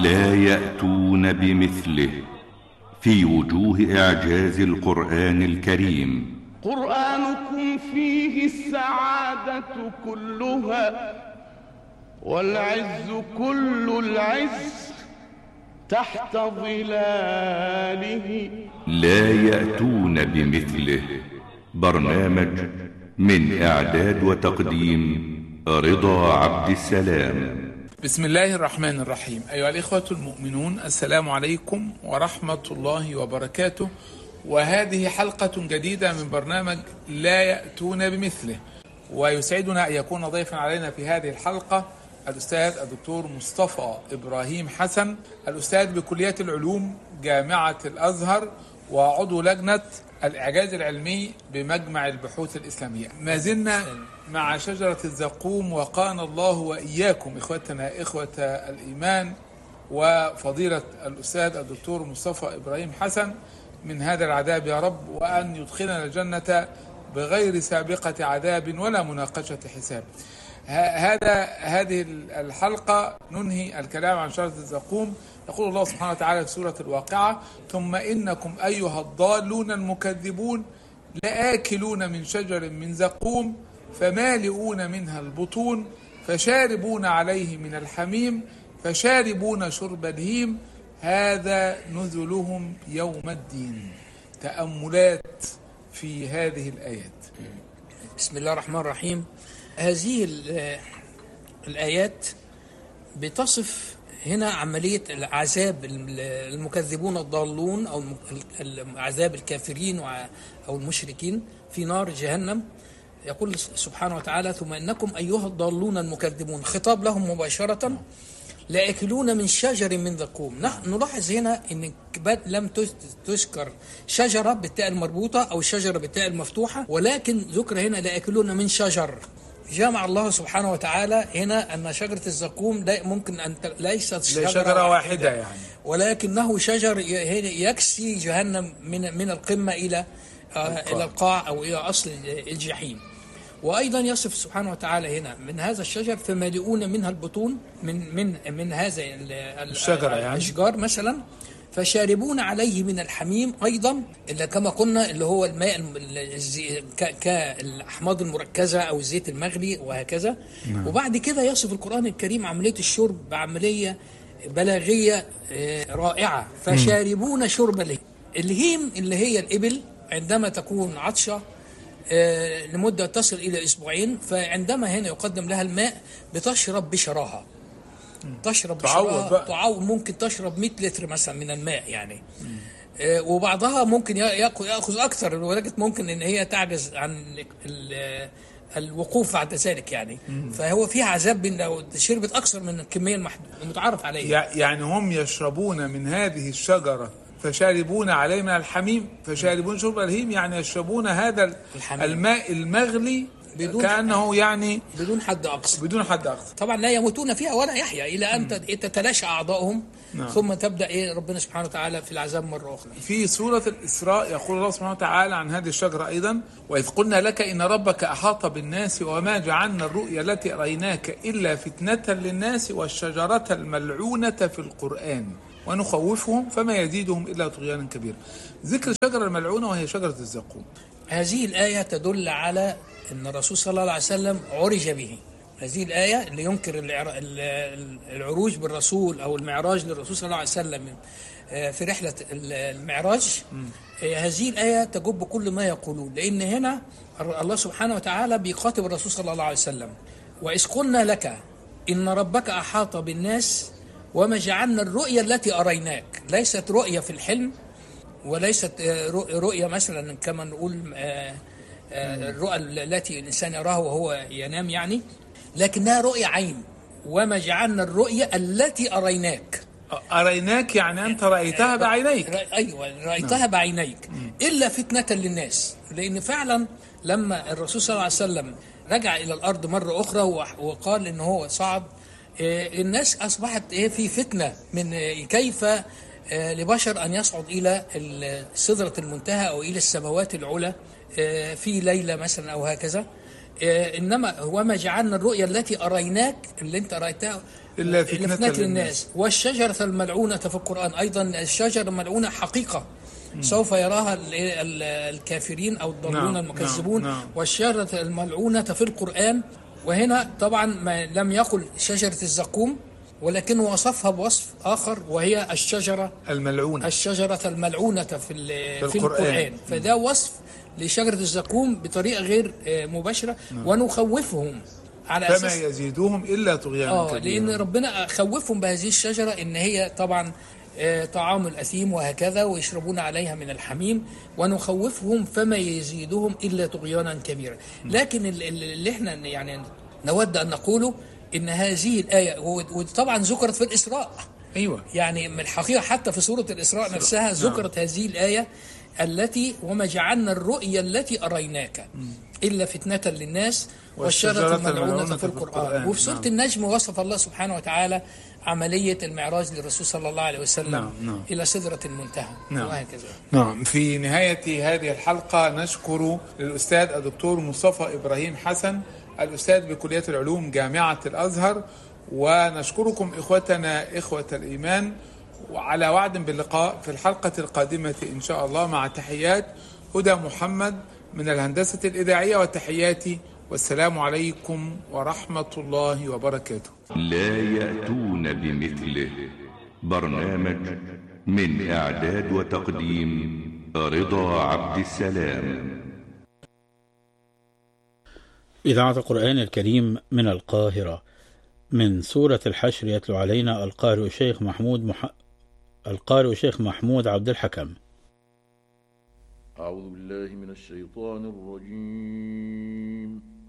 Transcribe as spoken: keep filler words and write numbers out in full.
لا يأتون بمثله في وجوه إعجاز القرآن الكريم. قرآنكم فيه السعادة كلها والعز كل العز تحت ظلاله. لا يأتون بمثله. برنامج من إعداد وتقديم رضا عبد السلام. بسم الله الرحمن الرحيم. أيها الإخوة المؤمنون، السلام عليكم ورحمة الله وبركاته، وهذه حلقة جديدة من برنامج لا يأتون بمثله. ويسعدنا أن يكون ضيفا علينا في هذه الحلقة الأستاذ الدكتور مصطفى إبراهيم حسن، الأستاذ بكلية العلوم جامعة الأزهر وعضو لجنة الإعجاز العلمي بمجمع البحوث الإسلامية. ما زلنا مع شجرة الزقوم، وقانا الله وإياكم إخوتنا إخوة الإيمان وفضيلة الأستاذ الدكتور مصطفى إبراهيم حسن من هذا العذاب يا رب، وأن يدخلنا الجنة بغير سابقة عذاب ولا مناقشة حساب. هذا هذه الحلقة ننهي الكلام عن شجرة الزقوم. يقول الله سبحانه وتعالى في سورة الواقعة: ثم إنكم أيها الضالون المكذبون لآكلون من شجر من زقوم فمالئون منها البطون فشاربون عليه من الحميم فشاربون شرب الهيم هذا نزلهم يوم الدين. تأملات في هذه الآيات. بسم الله الرحمن الرحيم. هذه الآيات بتصف هنا عملية العذاب المكذبون الضالون أو عذاب الكافرين أو المشركين في نار جهنم. يقول سبحانه وتعالى: ثم إنكم أيها الضالون المكذبون، خطاب لهم مباشرة، لآكلون من شجر من زقوم. نلاحظ هنا أن لم تذكر شجرة بالتاء المربوطة أو شجرة بالتاء المفتوحة، ولكن ذكر هنا لآكلون من شجر. جمع الله سبحانه وتعالى هنا أن شجرة الزقوم ممكن أن ليست شجرة, شجرة واحدة يعني، ولكنه شجر يكسي جهنم من من القمة إلى القاع. إلى القاع أو إلى أصل الجحيم. وأيضا يصف سبحانه وتعالى هنا من هذا الشجر فمالئون منها البطون من من من هذا الشجرة يعني الأشجار مثلا، فشاربون عليه من الحميم أيضا، اللي كما قلنا اللي هو الماء كالأحماض المركزة أو الزيت المغلي وهكذا. نعم. وبعد كده يصف القرآن الكريم عملية الشرب بعملية بلاغية رائعة. فشاربون شرب الهيم. الهيم اللي هي الإبل عندما تكون عطشة لمدة تصل إلى أسبوعين، فعندما هنا يقدم لها الماء بتشرب بشراهة، تشرب بشراهة تعوض، ممكن تشرب مئة لتر مثلا من الماء يعني. آه وبعضها ممكن يأخذ أكثر لدرجة ممكن إن هي تعجز عن الوقوف بعد ذلك يعني. مم. فهو فيها عذاب لو شربت أكثر من الكمية المتعارف عليها. يعني هم يشربون من هذه الشجرة فشاربون عليه من الحميم فشاربون شرب الهيم، يعني يشربون هذا الحميم. الماء المغلي بدون كأنه يعني بدون حد أقصى بدون حد أقصى. طبعا لا يموتون فيها ولا يحيا إلى أن تتلاشى أعضائهم. نعم. ثم تبدأ إيه ربنا سبحانه وتعالى في العذاب مرة أخرى. في سورة الإسراء يقول الله سبحانه وتعالى عن هذه الشجرة أيضا: وإذ قلنا لك إن ربك أحاط بالناس وما جعلنا الرؤيا التي أريناك إلا فتنة للناس والشجرة الملعونة في القرآن ونخوفهم فما يزيدهم إلا طغيانا كبيرا. ذكر الشجرة الملعونة وهي شجرة الزقوم. هذه الآية تدل على أن الرسول صلى الله عليه وسلم عرج به. هذه الآية اللي ينكر العروج بالرسول أو المعراج للرسول صلى الله عليه وسلم في رحلة المعراج، هذه الآية تجب كل ما يقولون، لأن هنا الله سبحانه وتعالى بيخاطب الرسول صلى الله عليه وسلم: وإذ قلنا لك إن ربك أحاط بالناس وما جعلنا الرؤيا التي أريناك. ليست رؤيا في الحلم، وليست رؤيا مثلا كما نقول الرؤى التي الإنسان يراها وهو ينام يعني، لكنها رؤيا عين. وما جعلنا الرؤيا التي أريناك. أريناك يعني أنت رأيتها بعينيك. أيوة رأيتها بعينيك. إلا فتنة للناس، لأن فعلا لما الرسول صلى الله عليه وسلم رجع إلى الأرض مرة أخرى وقال إن هو صعد، الناس أصبحت في فتنة من كيف لبشر أن يصعد إلى سدرة المنتهى أو إلى السماوات العلى في ليلة مثلا أو هكذا. آه، إنما وما جعلنا الرؤيا التي أريناك اللي أنت رأيتها إلا فتنة فتنة للناس. للناس، والشجرة الملعونة في القرآن أيضا الشجرة الملعونة حقيقة سوف يراها ال- ال- الكافرين أو الضالون نعم، المكذبون. نعم، نعم. والشجرة الملعونة في القرآن، وهنا طبعا ما لم يقل شجرة الزقوم ولكنه وصفها بوصف آخر وهي الشجرة الملعونة. الشجرة الملعونة في, ال- في القرآن. القرآن. فده وصف لشجرة الزقوم بطريقة غير آه، مباشرة. ونخوفهم على فما أساس يزيدهم إلا طغيانا اه كبيرا. لأن ربنا خوفهم بهذه الشجرة إن هي طبعا آه، طعام الأثيم وهكذا، ويشربون عليها من الحميم، ونخوفهم فما يزيدهم إلا طغيانا كبيرا. لكن ال- ال- اللي احنا يعني نود أن نقوله إن هذه الآية وطبعا ذكرت في الإسراء، أيوة. يعني من الحقيقة حتى في سورة الإسراء نفسها ذكرت هذه الآية التي وما جعلنا الرؤيا التي أريناك إلا فتنة للناس والشجرة الملعونة في القرآن. وفي سورة النجم وصف الله سبحانه وتعالى عملية المعراج للرسول صلى الله عليه وسلم نعم، نعم. إلى سدرة المنتهى. نعم. وهكذا. نعم. في نهاية هذه الحلقة نشكر للأستاذ الدكتور مصطفى إبراهيم حسن الأستاذ بكلية العلوم جامعة الأزهر، ونشكركم إخوتنا إخوة الإيمان، وعلى وعد باللقاء في الحلقة القادمة إن شاء الله، مع تحيات هدى محمد من الهندسة الإذاعية وتحياتي، والسلام عليكم ورحمة الله وبركاته. لا يأتون بمثله. برنامج من إعداد وتقديم رضا عبد السلام. إذاعة القرآن الكريم من القاهرة، من سورة الحشر يتلو علينا القارئ الشيخ محمود مح... القارئ الشيخ محمود عبد الحكم. أعوذ بالله من الشيطان الرجيم.